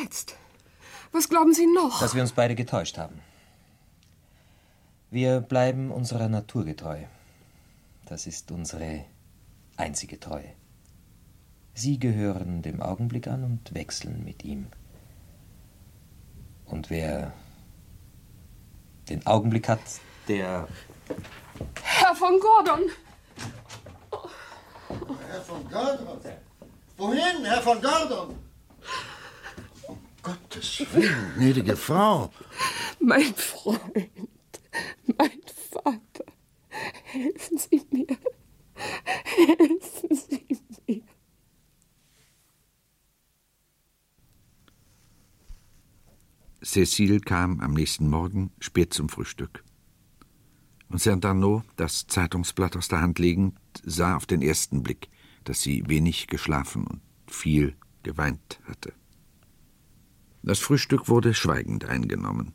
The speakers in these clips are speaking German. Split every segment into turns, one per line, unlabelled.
jetzt? Was glauben Sie noch?
Dass wir uns beide getäuscht haben. Wir bleiben unserer Natur getreu. Das ist unsere einzige Treue. Sie gehören dem Augenblick an und wechseln mit ihm. Und wer den Augenblick hat, der...
Herr von Gordon!
Herr von Gordon? Wohin, Herr von Gordon? Um Gottes Willen, gnädige Frau.
Mein Freund, mein Vater, helfen Sie mir. Helfen Sie mir.
Cécile kam am nächsten Morgen spät zum Frühstück. Und Saint-Arnaud, das Zeitungsblatt aus der Hand legend, sah auf den ersten Blick, dass sie wenig geschlafen und viel geweint hatte. Das Frühstück wurde schweigend eingenommen.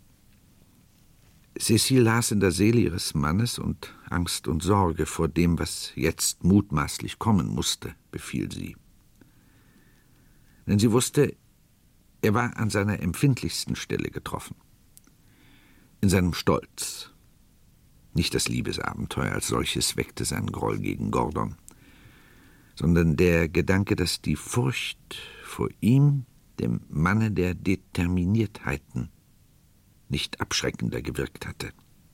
Cécile las in der Seele ihres Mannes und Angst und Sorge vor dem, was jetzt mutmaßlich kommen musste, befiel sie. Denn sie wusste, er war an seiner empfindlichsten Stelle getroffen. In seinem Stolz. Nicht das Liebesabenteuer als solches weckte seinen Groll gegen Gordon, sondern der Gedanke, dass die Furcht vor ihm, dem Manne der Determiniertheiten, nicht abschreckender gewirkt hatte.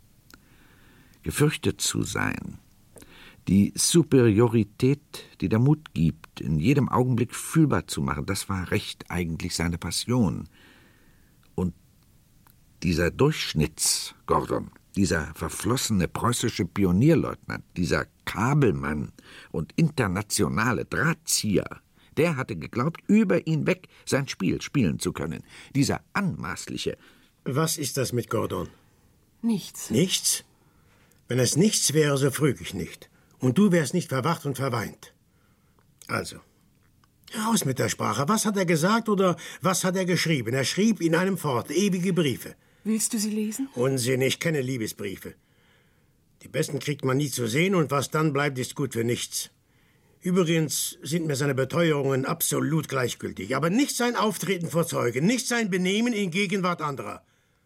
Gefürchtet zu sein, die Superiorität, die der Mut gibt, in jedem Augenblick fühlbar zu machen, das war recht eigentlich seine Passion. Und dieser Durchschnitts-Gordon, dieser verflossene preußische Pionierleutnant, dieser Kabelmann und internationale Drahtzieher, der hatte geglaubt, über ihn weg sein Spiel spielen zu können. Dieser anmaßliche...
Was ist das mit Gordon?
Nichts.
Nichts? Wenn es nichts wäre, so früg ich nicht. Und du wärst nicht verwacht und verweint. Also, raus mit der Sprache. Was hat er gesagt oder was hat er geschrieben? Er schrieb in einem fort ewige Briefe.
Willst du sie lesen?
Unsinn, ich kenne Liebesbriefe. Die besten kriegt man nie zu sehen und was dann bleibt, ist gut für nichts. Übrigens sind mir seine Beteuerungen absolut gleichgültig. Aber nicht sein Auftreten vor Zeugen, nicht sein Benehmen in Gegenwart anderer.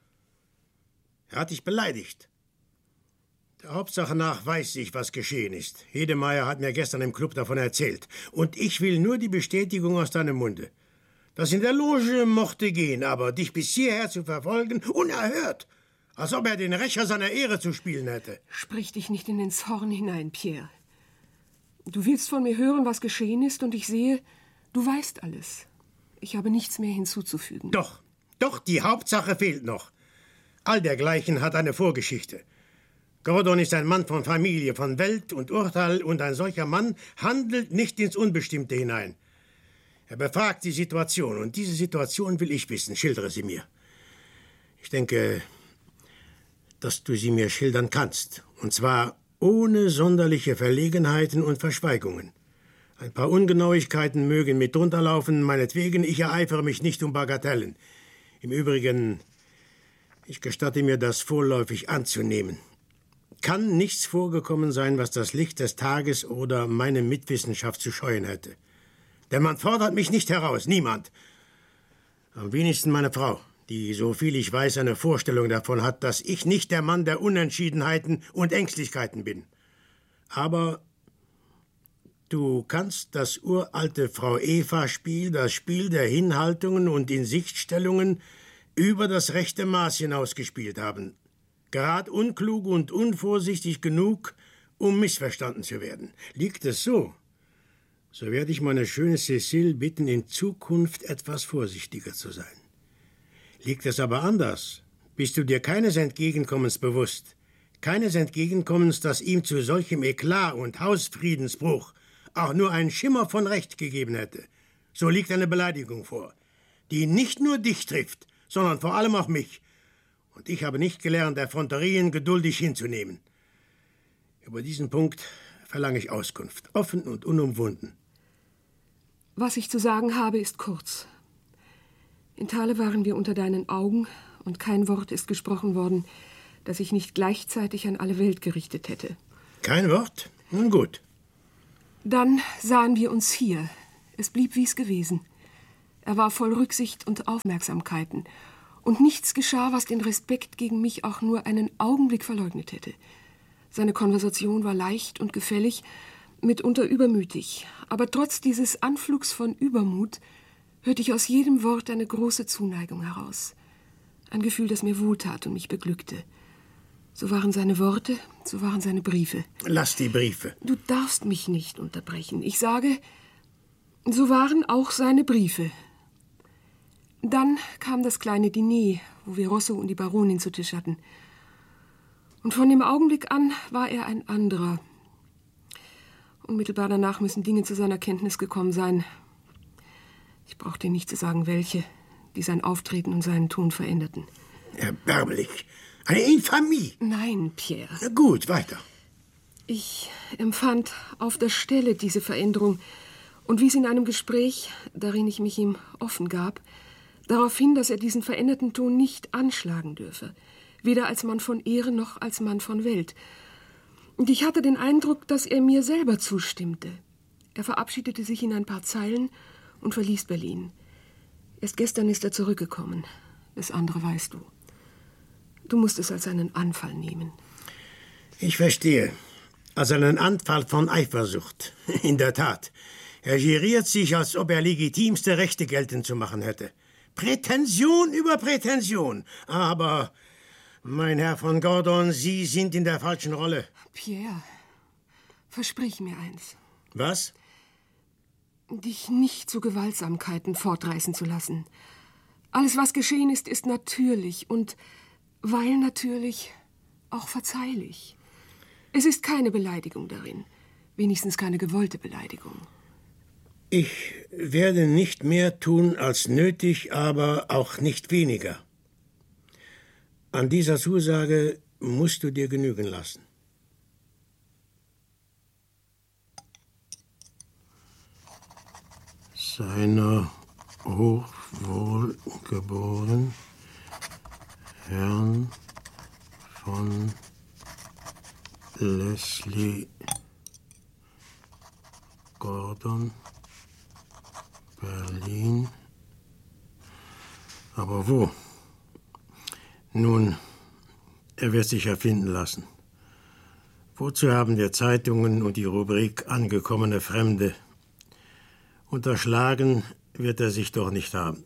Er hat dich beleidigt. Der Hauptsache nach weiß ich, was geschehen ist. Hedemeyer hat mir gestern im Club davon erzählt. Und ich will nur die Bestätigung aus deinem Munde. Das in der Loge mochte gehen, aber dich bis hierher zu verfolgen, unerhört. Als ob er den Rächer seiner Ehre zu spielen hätte.
Sprich dich nicht in den Zorn hinein, Pierre. Du willst von mir hören, was geschehen ist, und ich sehe, du weißt alles. Ich habe nichts mehr hinzuzufügen.
Doch, die Hauptsache fehlt noch. All dergleichen hat eine Vorgeschichte. Gordon ist ein Mann von Familie, von Welt und Urteil, und ein solcher Mann handelt nicht ins Unbestimmte hinein. Er befragt die Situation, und diese Situation will ich wissen. Schildere sie mir. Ich denke, dass du sie mir schildern kannst. Und zwar ohne sonderliche Verlegenheiten und Verschweigungen. Ein paar Ungenauigkeiten mögen mit drunter laufen, meinetwegen, ich ereifere mich nicht um Bagatellen. Im Übrigen, ich gestatte mir das vorläufig anzunehmen. Kann nichts vorgekommen sein, was das Licht des Tages oder meine Mitwissenschaft zu scheuen hätte. Denn man fordert mich nicht heraus, niemand. Am wenigsten meine Frau, die, so viel ich weiß, eine Vorstellung davon hat, dass ich nicht der Mann der Unentschiedenheiten und Ängstlichkeiten bin. Aber du kannst das uralte Frau-Eva-Spiel, das Spiel der Hinhaltungen und Insichtstellungen, über das rechte Maß hinausgespielt haben. Gerad unklug und unvorsichtig genug, um missverstanden zu werden. Liegt es so, so werde ich meine schöne Cécile bitten, in Zukunft etwas vorsichtiger zu sein. Liegt es aber anders, bist du dir keines Entgegenkommens bewusst, keines Entgegenkommens, das ihm zu solchem Eklat und Hausfriedensbruch auch nur einen Schimmer von Recht gegeben hätte, so liegt eine Beleidigung vor, die nicht nur dich trifft, sondern vor allem auch mich. Und ich habe nicht gelernt, Effronterien geduldig hinzunehmen. Über diesen Punkt verlange ich Auskunft, offen und unumwunden.
Was ich zu sagen habe, ist kurz. In Thale waren wir unter deinen Augen, und kein Wort ist gesprochen worden, das ich nicht gleichzeitig an alle Welt gerichtet hätte.
Kein Wort? Nun gut.
Dann sahen wir uns hier. Es blieb, wie es gewesen. Er war voll Rücksicht und Aufmerksamkeiten. Und nichts geschah, was den Respekt gegen mich auch nur einen Augenblick verleugnet hätte. Seine Konversation war leicht und gefällig, mitunter übermütig. Aber trotz dieses Anflugs von Übermut hörte ich aus jedem Wort eine große Zuneigung heraus. Ein Gefühl, das mir wohltat und mich beglückte. So waren seine Worte, so waren seine Briefe.
Lass die Briefe.
Du darfst mich nicht unterbrechen. Ich sage, so waren auch seine Briefe. Dann kam das kleine Diner, wo wir Rosso und die Baronin zu Tisch hatten. Und von dem Augenblick an war er ein anderer. Unmittelbar danach müssen Dinge zu seiner Kenntnis gekommen sein. Ich brauche dir nicht zu sagen, welche, die sein Auftreten und seinen Ton veränderten.
Erbärmlich. Eine Infamie.
Nein, Pierre.
Na gut, weiter.
Ich empfand auf der Stelle diese Veränderung und wies in einem Gespräch, darin ich mich ihm offen gab, darauf hin, dass er diesen veränderten Ton nicht anschlagen dürfe, weder als Mann von Ehre noch als Mann von Welt. Und ich hatte den Eindruck, dass er mir selber zustimmte. Er verabschiedete sich in ein paar Zeilen und verließ Berlin. Erst gestern ist er zurückgekommen. Das andere weißt du. Du musst es als einen Anfall nehmen.
Ich verstehe. Als einen Anfall von Eifersucht. In der Tat. Er geriert sich, als ob er legitimste Rechte geltend zu machen hätte. Prätension über Prätension. Aber, mein Herr von Gordon, Sie sind in der falschen Rolle.
Pierre, versprich mir eins.
Was?
Dich nicht zu Gewaltsamkeiten fortreißen zu lassen. Alles, was geschehen ist, ist natürlich und, weil natürlich, auch verzeihlich. Es ist keine Beleidigung darin, wenigstens keine gewollte Beleidigung.
Ich werde nicht mehr tun als nötig, aber auch nicht weniger. An dieser Zusage musst du dir genügen lassen. Seiner hochwohlgeboren Herrn von Leslie Gordon, Berlin. Aber wo? Nun, er wird sich erfinden lassen. Wozu haben wir Zeitungen und die Rubrik angekommene Fremde? Unterschlagen wird er sich doch nicht haben.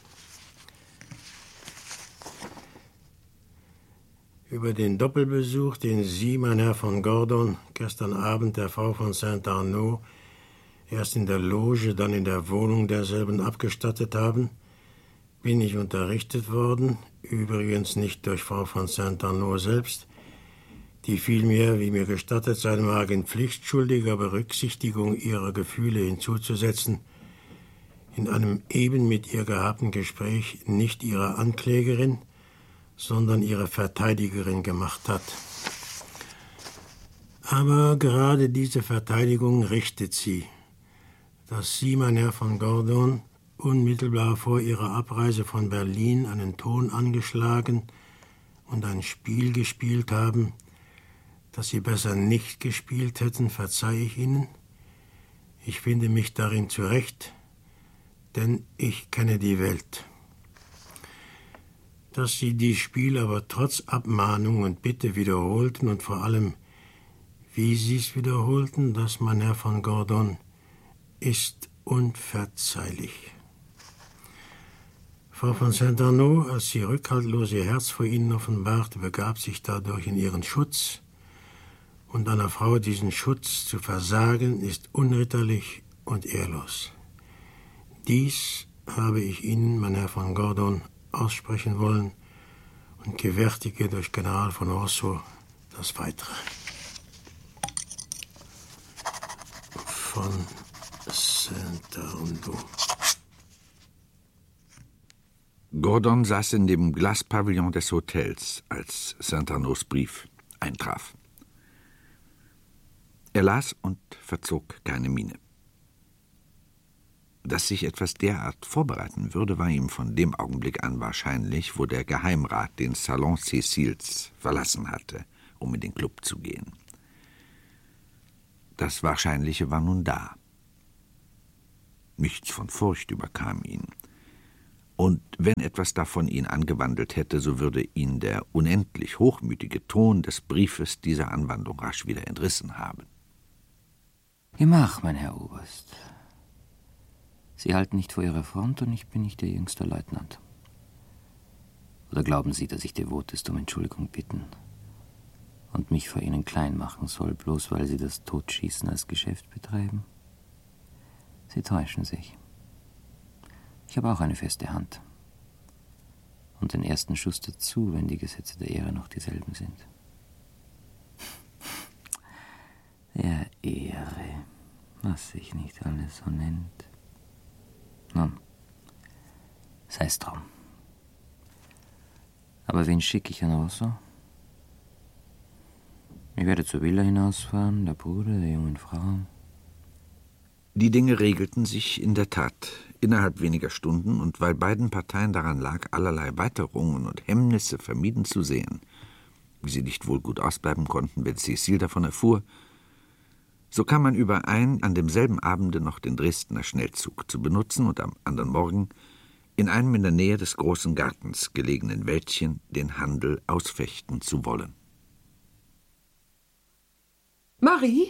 Über den Doppelbesuch, den Sie, mein Herr von Gordon, gestern Abend der Frau von Saint-Arnaud erst in der Loge, dann in der Wohnung derselben abgestattet haben, bin ich unterrichtet worden, übrigens nicht durch Frau von Saint-Arnaud selbst, die vielmehr, wie mir gestattet sein mag, in pflichtschuldiger Berücksichtigung ihrer Gefühle hinzuzusetzen, in einem eben mit ihr gehabten Gespräch nicht ihre Anklägerin, sondern ihre Verteidigerin gemacht hat. Aber gerade diese Verteidigung richtet sie, dass Sie, mein Herr von Gordon, unmittelbar vor Ihrer Abreise von Berlin einen Ton angeschlagen und ein Spiel gespielt haben, das Sie besser nicht gespielt hätten, verzeihe ich Ihnen. Ich finde mich darin zurecht, denn ich kenne die Welt. Dass Sie die Spiel aber trotz Abmahnung und Bitte wiederholten und vor allem, wie Sie es wiederholten, das, mein Herr von Gordon, ist unverzeihlich. Frau von Saint-Arnaud, als sie rückhaltlos ihr Herz vor Ihnen offenbarte, begab sich dadurch in Ihren Schutz, und einer Frau diesen Schutz zu versagen, ist unritterlich und ehrlos. Dies habe ich Ihnen, mein Herr von Gordon, aussprechen wollen und gewärtige durch General von Rosso das Weitere. Von Saint-Arnaud.
Gordon saß in dem Glaspavillon des Hotels, als Saint-Arnauds Brief eintraf. Er las und verzog keine Miene. Dass sich etwas derart vorbereiten würde, war ihm von dem Augenblick an wahrscheinlich, wo der Geheimrat den Salon Cécils verlassen hatte, um in den Club zu gehen. Das Wahrscheinliche war nun da. Nichts von Furcht überkam ihn. Und wenn etwas davon ihn angewandelt hätte, so würde ihn der unendlich hochmütige Ton des Briefes dieser Anwandlung rasch wieder entrissen haben.
Gemach, mein Herr Oberst. Sie halten nicht vor Ihrer Front und ich bin nicht Ihr jüngster Leutnant. Oder glauben Sie, dass ich devotest um Entschuldigung bitten und mich vor Ihnen klein machen soll, bloß weil Sie das Totschießen als Geschäft betreiben? Sie täuschen sich. Ich habe auch eine feste Hand. Und den ersten Schuss dazu, wenn die Gesetze der Ehre noch dieselben sind. Der Ehre, was sich nicht alles so nennt. Nun, sei's drum. Aber wen schicke ich an Rosso? Ich werde zur Villa hinausfahren, der Bruder der jungen Frau.
Die Dinge regelten sich in der Tat innerhalb weniger Stunden, und weil beiden Parteien daran lag, allerlei Weiterungen und Hemmnisse vermieden zu sehen, wie sie nicht wohl gut ausbleiben konnten, wenn Cécile davon erfuhr, so kam man überein, an demselben Abende noch den Dresdner Schnellzug zu benutzen und am anderen Morgen in einem in der Nähe des großen Gartens gelegenen Wäldchen den Handel ausfechten zu wollen.
Marie?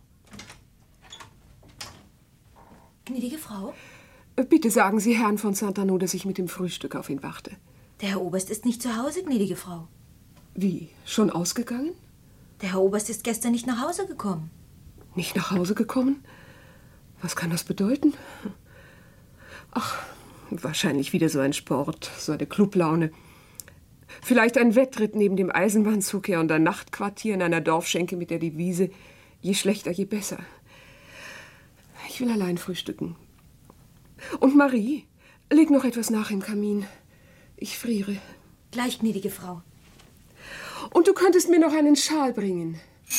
Gnädige Frau?
Bitte sagen Sie Herrn von Saint-Arnaud, dass ich mit dem Frühstück auf ihn warte.
Der Herr Oberst ist nicht zu Hause, gnädige Frau.
Wie, schon ausgegangen?
Der Herr Oberst ist gestern nicht nach Hause gekommen.
Nicht nach Hause gekommen? Was kann das bedeuten? Ach, wahrscheinlich wieder so ein Sport, so eine Clublaune. Vielleicht ein Wettritt neben dem Eisenbahnzug her und ein Nachtquartier in einer Dorfschenke mit der Devise, je schlechter, je besser. Ich will allein frühstücken. Und Marie, leg noch etwas nach im Kamin. Ich friere.
Gleich, gnädige Frau.
Und du könntest mir noch einen Schal bringen.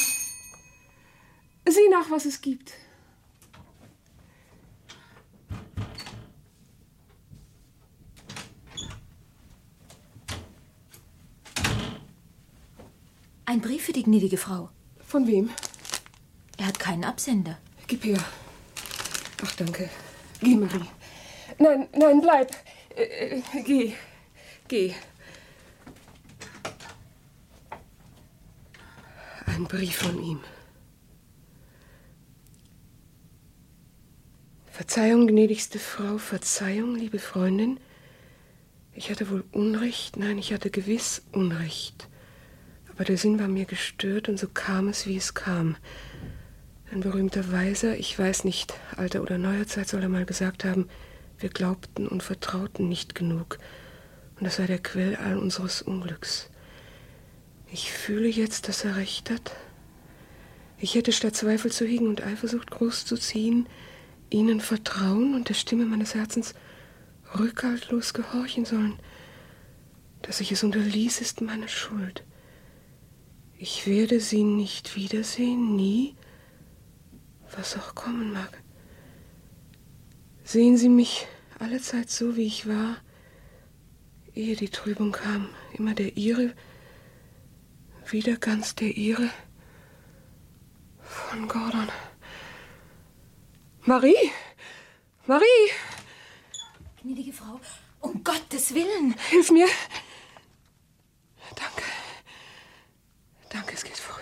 Sieh nach, was es gibt.
Ein Brief für die gnädige Frau.
Von wem?
Er hat keinen Absender.
Gib her. Ach, danke. Geh, Marie. Nein, nein, bleib. Geh. Geh. Ein Brief von ihm. Verzeihung, gnädigste Frau, Verzeihung, liebe Freundin. Ich hatte wohl Unrecht, nein, ich hatte gewiss Unrecht. Aber der Sinn war mir gestört, und so kam es, wie es kam. Ein berühmter Weiser, ich weiß nicht, alter oder neuer Zeit, soll er mal gesagt haben, wir glaubten und vertrauten nicht genug. Und das sei der Quell all unseres Unglücks. Ich fühle jetzt, dass er recht hat. Ich hätte statt Zweifel zu hegen und Eifersucht groß zu ziehen, ihnen vertrauen und der Stimme meines Herzens rückhaltlos gehorchen sollen. Dass ich es unterließ, ist meine Schuld. Ich werde sie nicht wiedersehen, nie, was auch kommen mag. Sehen Sie mich allezeit so, wie ich war, ehe die Trübung kam, immer der Ihre, wieder ganz der Ihre, von Gordon. Marie! Marie!
Gnädige Frau, um Gottes Willen!
Hilf mir! Danke. Danke, es geht vorüber.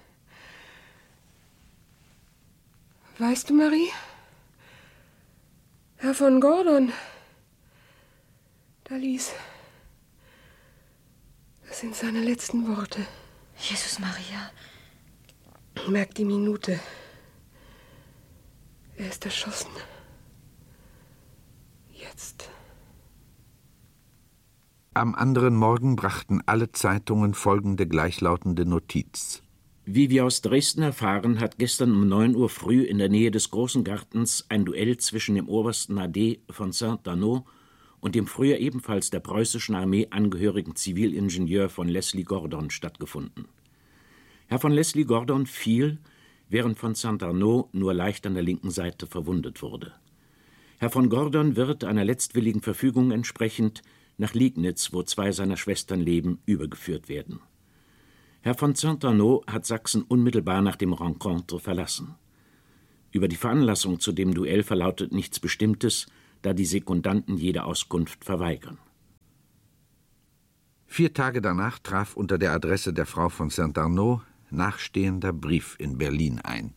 Weißt du, Marie? Herr von Gordon, da ließ. Das sind seine letzten Worte.
Jesus Maria.
Merk die Minute. Er ist erschossen. Jetzt.
Am anderen Morgen brachten alle Zeitungen folgende gleichlautende Notiz.
Wie wir aus Dresden erfahren, hat gestern um 9 Uhr früh in der Nähe des Großen Gartens ein Duell zwischen dem Obersten AD von Saint-Arnaud und dem früher ebenfalls der preußischen Armee angehörigen Zivilingenieur von Leslie Gordon stattgefunden. Herr von Leslie Gordon fiel, während von Saint-Arnaud nur leicht an der linken Seite verwundet wurde. Herr von Gordon wird einer letztwilligen Verfügung entsprechend nach Liegnitz, wo 2 seiner Schwestern leben, übergeführt werden. Herr von Saint-Arnaud hat Sachsen unmittelbar nach dem Rencontre verlassen. Über die Veranlassung zu dem Duell verlautet nichts Bestimmtes, da die Sekundanten jede Auskunft verweigern.
4 Tage danach traf unter der Adresse der Frau von Saint-Arnaud nachstehender Brief in Berlin ein.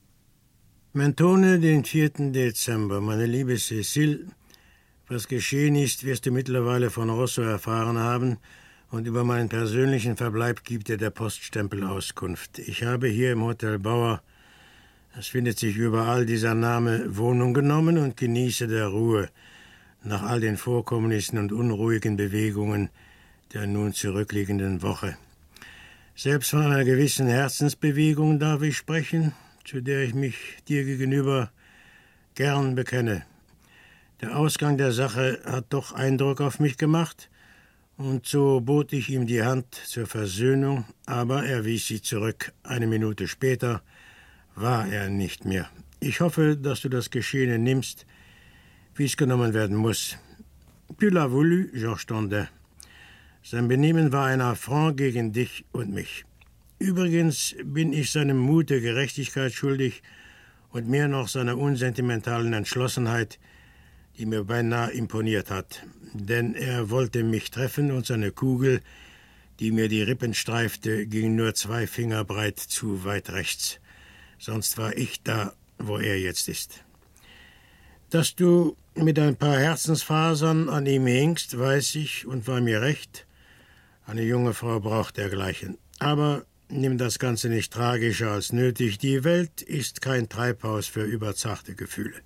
Mentone, den 4. Dezember. Meine liebe Cécile, was geschehen ist, wirst du mittlerweile von Rosso erfahren haben, und über meinen persönlichen Verbleib gibt dir der Poststempel Auskunft. Ich habe hier im Hotel Bauer, es findet sich überall dieser Name, Wohnung genommen und genieße der Ruhe nach all den Vorkommnissen und unruhigen Bewegungen der nun zurückliegenden Woche. Selbst von einer gewissen Herzensbewegung darf ich sprechen, zu der ich mich dir gegenüber gern bekenne. Der Ausgang der Sache hat doch Eindruck auf mich gemacht, und so bot ich ihm die Hand zur Versöhnung, aber er wies sie zurück. Eine Minute später war er nicht mehr. Ich hoffe, dass du das Geschehene nimmst, wie es genommen werden muss. Tu l'as voulu, Georges Tondin. Sein Benehmen war ein Affront gegen dich und mich. Übrigens bin ich seinem Mute Gerechtigkeit schuldig und mehr noch seiner unsentimentalen Entschlossenheit, die mir beinahe imponiert hat. Denn er wollte mich treffen und seine Kugel, die mir die Rippen streifte, ging nur 2 Finger breit zu weit rechts. Sonst war ich da, wo er jetzt ist. Dass du mit ein paar Herzensfasern an ihm hingst, weiß ich und war mir recht. Eine junge Frau braucht dergleichen. Aber nimm das Ganze nicht tragischer als nötig. Die Welt ist kein Treibhaus für überzarte Gefühle.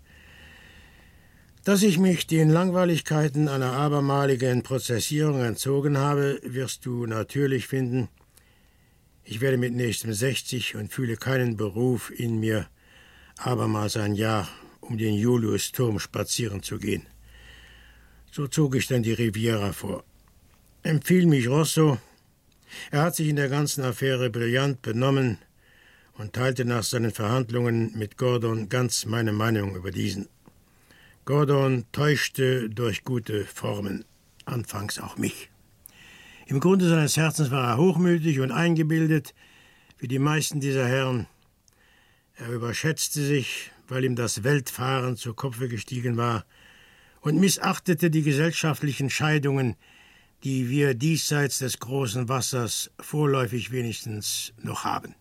Dass ich mich den Langweiligkeiten einer abermaligen Prozessierung entzogen habe, wirst du natürlich finden. Ich werde mit nächstem 60 und fühle keinen Beruf in mir, abermals ein Jahr um den Julius-Turm spazieren zu gehen. So zog ich dann die Riviera vor. Empfiehlt mich Rosso. Er hat sich in der ganzen Affäre brillant benommen und teilte nach seinen Verhandlungen mit Gordon ganz meine Meinung über diesen. Gordon täuschte durch gute Formen, anfangs auch mich. Im Grunde seines Herzens war er hochmütig und eingebildet, wie die meisten dieser Herren. Er überschätzte sich, weil ihm das Weltfahren zu Kopfe gestiegen war, und missachtete die gesellschaftlichen Scheidungen, die wir diesseits des großen Wassers vorläufig wenigstens noch haben.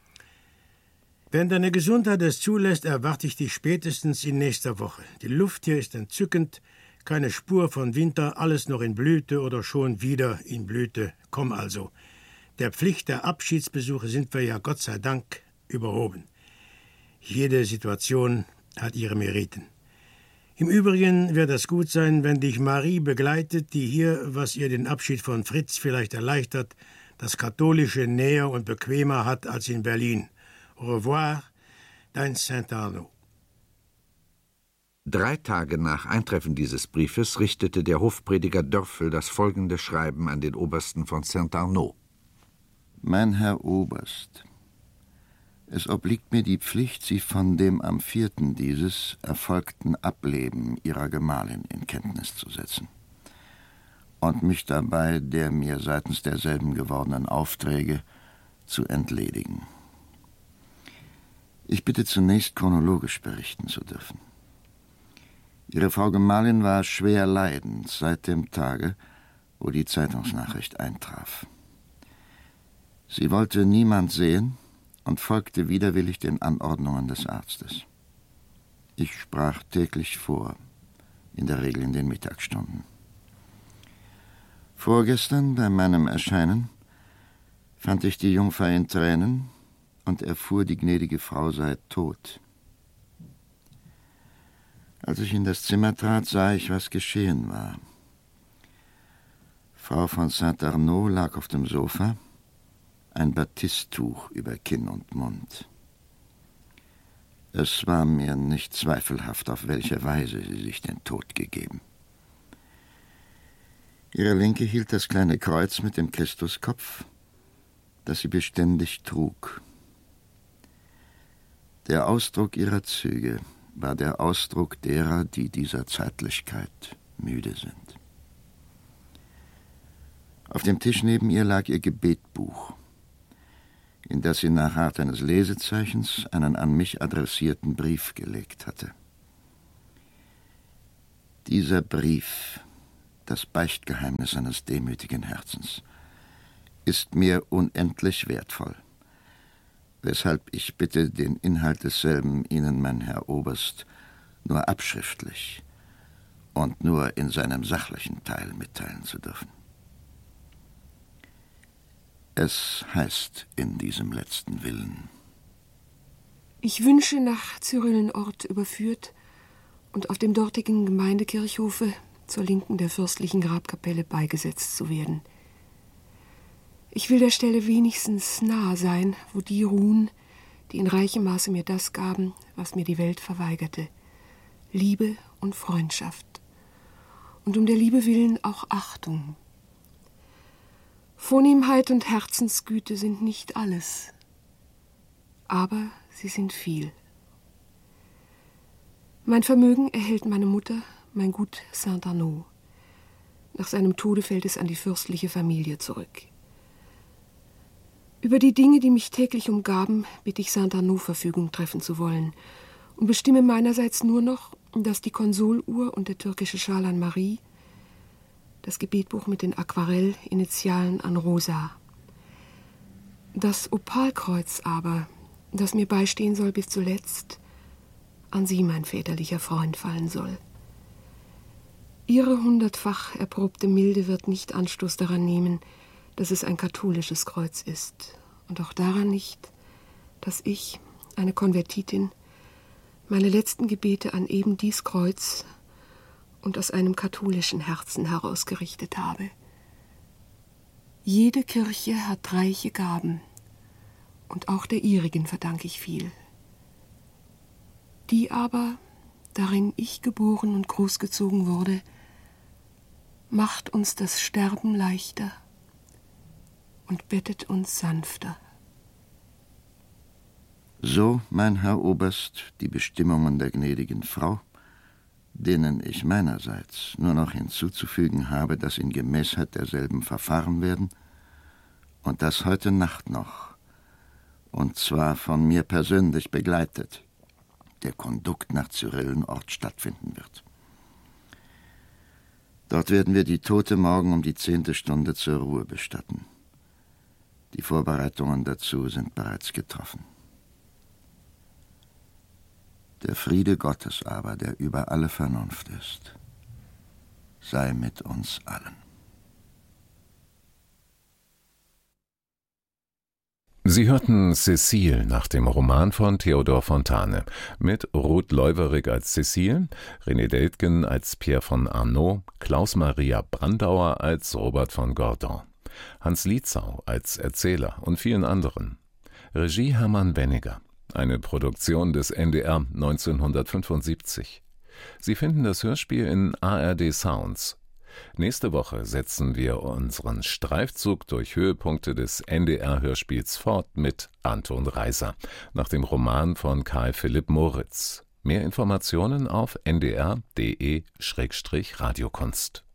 Wenn deine Gesundheit es zulässt, erwarte ich dich spätestens in nächster Woche. Die Luft hier ist entzückend, keine Spur von Winter, alles noch in Blüte oder schon wieder in Blüte. Komm also. Der Pflicht der Abschiedsbesuche sind wir ja Gott sei Dank überhoben. Jede Situation hat ihre Meriten. Im Übrigen wird es gut sein, wenn dich Marie begleitet, die hier, was ihr den Abschied von Fritz vielleicht erleichtert, das Katholische näher und bequemer hat als in Berlin. Au revoir, dein Saint-Arnaud.
3 Tage nach Eintreffen dieses Briefes richtete der Hofprediger Dörfel das folgende Schreiben an den Obersten von Saint-Arnaud.
Mein Herr Oberst, es obliegt mir die Pflicht, Sie von dem am 4. dieses erfolgten Ableben Ihrer Gemahlin in Kenntnis zu setzen und mich dabei der mir seitens derselben gewordenen Aufträge zu entledigen. Ich bitte zunächst chronologisch berichten zu dürfen. Ihre Frau Gemahlin war schwer leidend seit dem Tage, wo die Zeitungsnachricht eintraf. Sie wollte niemand sehen und folgte widerwillig den Anordnungen des Arztes. Ich sprach täglich vor, in der Regel in den Mittagsstunden. Vorgestern, bei meinem Erscheinen, fand ich die Jungfer in Tränen und erfuhr, die gnädige Frau sei tot. Als ich in das Zimmer trat, sah ich, was geschehen war. Frau von Saint-Arnaud lag auf dem Sofa, ein Batisttuch über Kinn und Mund. Es war mir nicht zweifelhaft, auf welche Weise sie sich den Tod gegeben. Ihre Linke hielt das kleine Kreuz mit dem Christuskopf, das sie beständig trug. Der Ausdruck ihrer Züge war der Ausdruck derer, die dieser Zeitlichkeit müde sind. Auf dem Tisch neben ihr lag ihr Gebetbuch, in das sie nach Art eines Lesezeichens einen an mich adressierten Brief gelegt hatte. Dieser Brief, das Beichtgeheimnis eines demütigen Herzens, ist mir unendlich wertvoll, weshalb ich bitte, den Inhalt desselben Ihnen, mein Herr Oberst, nur abschriftlich und nur in seinem sachlichen Teil mitteilen zu dürfen. Es heißt in diesem letzten Willen:
Ich wünsche, nach Cyrillenort überführt und auf dem dortigen Gemeindekirchhofe zur Linken der fürstlichen Grabkapelle beigesetzt zu werden. Ich will der Stelle wenigstens nahe sein, wo die ruhen, die in reichem Maße mir das gaben, was mir die Welt verweigerte: Liebe und Freundschaft. Und um der Liebe willen auch Achtung. Vornehmheit und Herzensgüte sind nicht alles, aber sie sind viel. Mein Vermögen erhält meine Mutter, mein Gut Saint-Arnaud. Nach seinem Tode fällt es an die fürstliche Familie zurück. Über die Dinge, die mich täglich umgaben, bitte ich Saint-Arnaud Verfügung treffen zu wollen und bestimme meinerseits nur noch, dass die Konsoluhr und der türkische Schal an Marie, das Gebetbuch mit den Aquarellinitialen an Rosa, das Opalkreuz aber, das mir beistehen soll bis zuletzt, an Sie, mein väterlicher Freund, fallen soll. Ihre 100-fach erprobte Milde wird nicht Anstoß daran nehmen, dass es ein katholisches Kreuz ist, und auch daran nicht, dass ich, eine Konvertitin, meine letzten Gebete an eben dies Kreuz und aus einem katholischen Herzen herausgerichtet habe. Jede Kirche hat reiche Gaben, und auch der ihrigen verdanke ich viel. Die aber, darin ich geboren und großgezogen wurde, macht uns das Sterben leichter und bettet uns sanfter.
So, mein Herr Oberst, die Bestimmungen der gnädigen Frau, denen ich meinerseits nur noch hinzuzufügen habe, dass in Gemäßheit derselben verfahren werden und dass heute Nacht noch, und zwar von mir persönlich begleitet, der Kondukt nach Cyrillenort stattfinden wird. Dort werden wir die Tote morgen um die 10. Stunde zur Ruhe bestatten. Die Vorbereitungen dazu sind bereits getroffen. Der Friede Gottes aber, der über alle Vernunft ist, sei mit uns allen.
Sie hörten Cécile nach dem Roman von Theodor Fontane mit Ruth Leuwerig als Cécile, René Deltgen als Pierre von Arnaud, Klaus-Maria Brandauer als Robert von Gordon, Hans Lietzau als Erzähler und vielen anderen. Regie Hermann Weniger, eine Produktion des NDR 1975. Sie finden das Hörspiel in ARD Sounds. Nächste Woche setzen wir unseren Streifzug durch Höhepunkte des NDR-Hörspiels fort mit Anton Reiser, nach dem Roman von Karl Philipp Moritz. Mehr Informationen auf ndr.de/radiokunst.